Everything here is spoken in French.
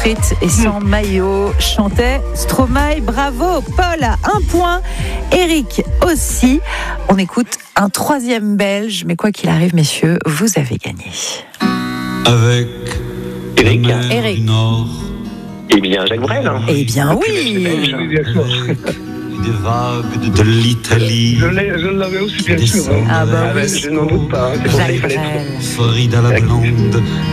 frites et sans maillot, chantait Stromae. Bravo, Paul a 1 point, Eric aussi. On écoute un 3e Belge, mais quoi qu'il arrive, messieurs, vous avez gagné. Avec Eric. Eric. Du Nord. Eh bien, Jacques Brel. Eh bien oui. Des vagues de l'Italie. Je l'avais aussi, bien sûr. Ah bah oui. Je n'en doute pas. C'est pour ça qu'il fallait. Florida la blonde.